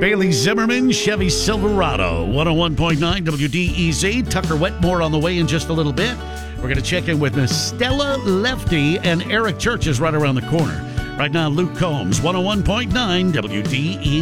Bailey Zimmerman, Chevy Silverado, 101.9 WDEZ. Tucker Wetmore on the way in just a little bit. We're going to check in with Miss Stella Lefty, and Eric Church is right around the corner. Right now, Luke Combs, 101.9 WDEZ.